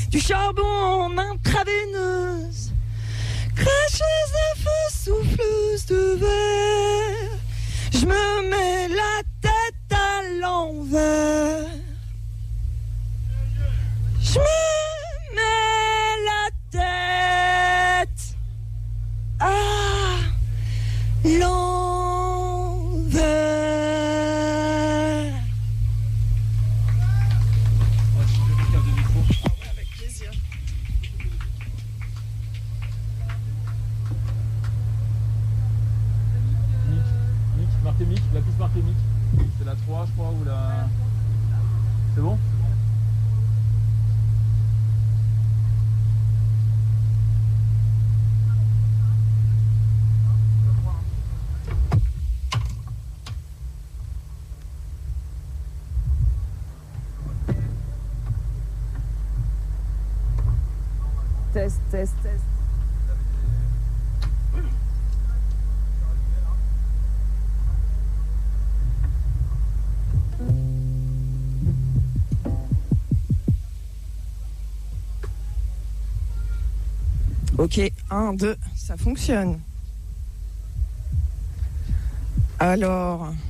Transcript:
du charbon intraveineuse, cracheuse de feu, souffleuse de verre. Je me mets la tête à l'envers. Je me mets la tête à l'envers. Avec plaisir. Marquez Mick, la piste marquée Mick. C'est la 3 je crois ou la... C'est bon ? Test, test, test. Ok, 1, 2, ça fonctionne. Alors...